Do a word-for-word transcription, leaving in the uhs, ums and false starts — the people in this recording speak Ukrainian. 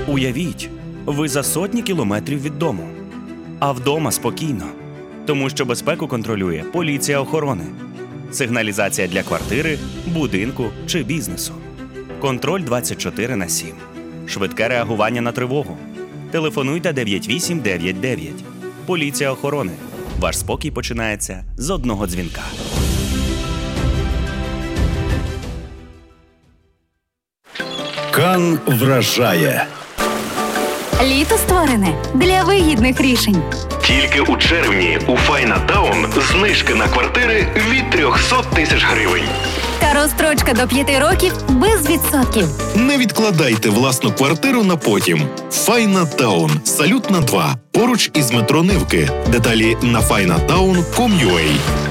Уявіть, ви за сотні кілометрів від дому. А вдома спокійно, тому що безпеку контролює поліція охорони. Сигналізація для квартири, будинку чи бізнесу. Контроль двадцять чотири на сім. Швидке реагування на тривогу. Телефонуйте дев'ять вісім дев'ять дев'ять. Поліція охорони. Ваш спокій починається з одного дзвінка. Кан вражає. Літо створене для вигідних рішень. Тільки у червні у Файнатаун знижки на квартири від триста тисяч гривень. Та розстрочка до п'яти років без відсотків. Не відкладайте власну квартиру на потім. Файнатаун. Салют на два. Поруч із метро Нивки. Деталі на файнатаун крапка ком крапка ю а.